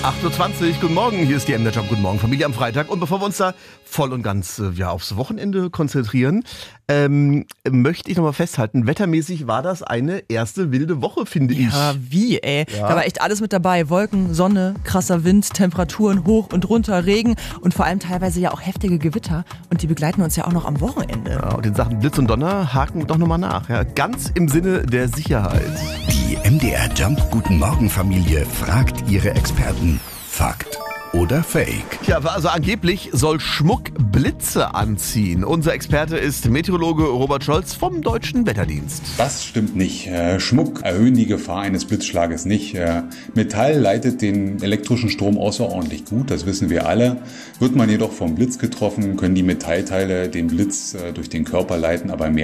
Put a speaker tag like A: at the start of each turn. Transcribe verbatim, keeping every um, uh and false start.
A: acht Uhr zwanzig, guten Morgen, hier ist die M D Job, guten Morgen Familie am Freitag. Und bevor wir uns da voll und ganz äh, ja, aufs Wochenende konzentrieren, ähm, möchte ich nochmal festhalten, wettermäßig war das eine erste wilde Woche, finde ich.
B: Ja, wie, ey.
A: Ja.
B: Da war echt alles mit dabei. Wolken, Sonne, krasser Wind, Temperaturen hoch und runter, Regen und vor allem teilweise ja auch heftige Gewitter. Und die begleiten uns ja auch noch am Wochenende.
A: Ja, und in Sachen Blitz und Donner haken wir doch nochmal nach. Ja, ganz im Sinne der Sicherheit.
C: Die M D R Jump Guten Morgen Familie fragt ihre Experten. Fakt oder Fake?
A: Ja, also angeblich soll Schmuck Blitze anziehen. Unser Experte ist Meteorologe Robert Scholz vom Deutschen Wetterdienst.
D: Das stimmt nicht. Äh, Schmuck erhöhen die Gefahr eines Blitzschlages nicht. Äh, Metall leitet den elektrischen Strom außerordentlich gut, das wissen wir alle. Wird man jedoch vom Blitz getroffen, können die Metallteile den Blitz äh, durch den Körper leiten, aber mehr